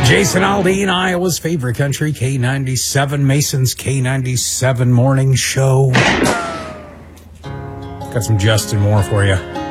Jason Aldean, Iowa's favorite country, K97, Mason's K97 morning show. Got some Justin Moore for you.